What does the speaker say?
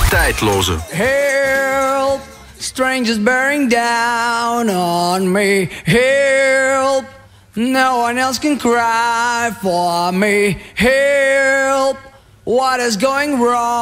Tijdloze. Help, strangers bearing down on me. Help, no one else can cry for me. Help, what is going wrong?